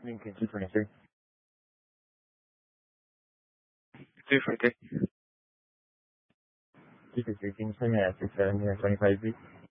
Lincoln 223. 243. 223, can you send me at 67 25 feet?